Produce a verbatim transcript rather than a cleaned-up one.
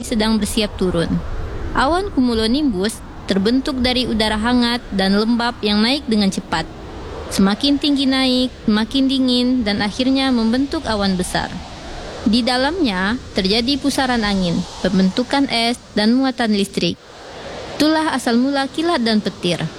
sedang bersiap turun. Awan cumulonimbus terbentuk dari udara hangat dan lembab yang naik dengan cepat. Semakin tinggi naik, semakin dingin, dan akhirnya membentuk awan besar. Di dalamnya terjadi pusaran angin, pembentukan es, dan muatan listrik. Itulah asal mula kilat dan petir.